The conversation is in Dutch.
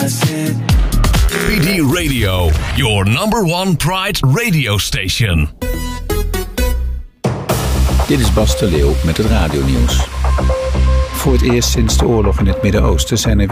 PD Radio, your number one Pride radio station. Dit is Bas de Leeuw met het radionieuws. Voor het eerst sinds de oorlog in het Midden-Oosten zijn er